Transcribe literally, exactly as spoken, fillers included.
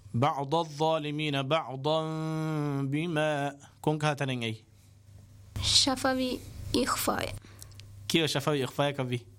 بعض الظالمين بعضا بما كونك هاتنين أي شفوي إخفاء كيو شفوي إخفاء كبي